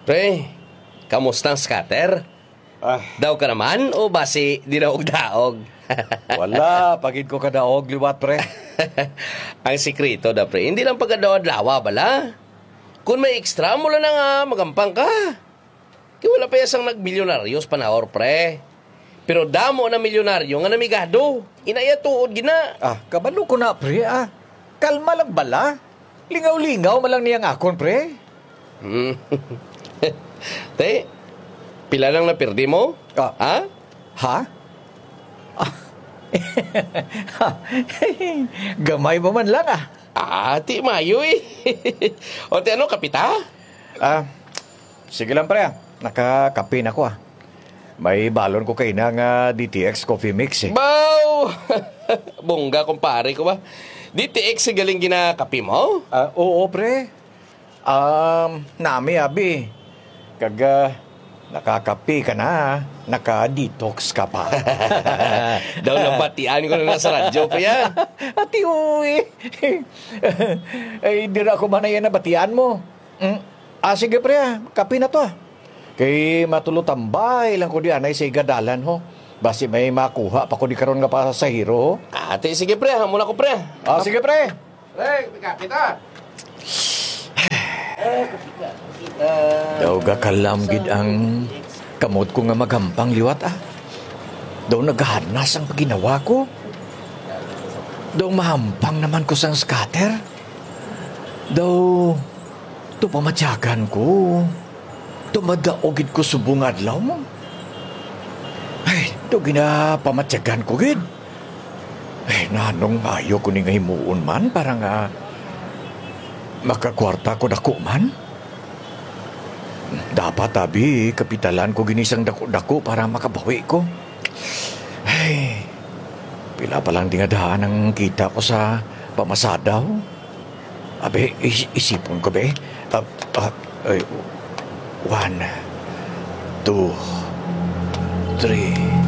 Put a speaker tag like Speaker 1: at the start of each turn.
Speaker 1: Pre, kamusta ang scatter?
Speaker 2: Ah,
Speaker 1: Daw ka naman o basi di na daog?
Speaker 2: wala. Pagid ko kadaog, liwat, pre.
Speaker 1: Ang sikreto da pre, hindi lang pagkadaod lawa bala. Kung may extra mo lang nga magampang ka. Kaya wala pa yasang nagmilyonaryos panahor pre. Pero damo na milyonaryo nga namigado. Inaya tuod gina.
Speaker 2: Ah, kabalo ko na, pre, ah. Kalma lang bala. Lingaw-lingaw malang niyang akon, pre.
Speaker 1: Te, pila lang napirdi mo?
Speaker 2: Ah.
Speaker 1: Ha?
Speaker 2: Ha? Ah. Gamay mo man lang, ah.
Speaker 1: Ti mayo eh. O te ano, kapita?
Speaker 2: Ah, sige lang, pre, ah. Nakakape na ako, ah. May balon ko kay na nga DTX coffee mix, eh.
Speaker 1: Bow! Bongga, kumpare ko ba? DTX galing ginakapi mo?
Speaker 2: Ah, oo, pre. Nami, abi. Kaga, nakakape ka na, naka-detox ka pa.
Speaker 1: Daw nabatian ko na nasa radyo pa yan.
Speaker 2: Ati, uwi. Ay, di na ako manayan na batian mo. Sige, pre, ah. Kape na to, ah. Kay matulutambay lang ko di anay sa igadalan, ho. Basi may makuha pa ko di karon nga pa sa hero, ho.
Speaker 1: Ate, sige pre, hamon ako pre.
Speaker 2: Sige, pre.
Speaker 1: Pre, kapita.
Speaker 2: Daw gakalam gid ang kamot ko nga magampang liwat, ah. Daw naghanas ang paginawa ko. Daw mahampang naman ko sang scatter. Daw tupamatyagan ko. Tumadaogid ko subong adlaw mo. Ay, daw ginapamatyagan ko gid. Ay, nanong mayo ko ni nga himuon man para nga makakwarta ko dako man. Dapat abi, kapitalan ko ginisang dako-dako para makabawi ko. Ay, pila pa lang dingadaan ang kita ko sa pamasadaw. Abe, isipon ko be. Ay, 1, 2, 3.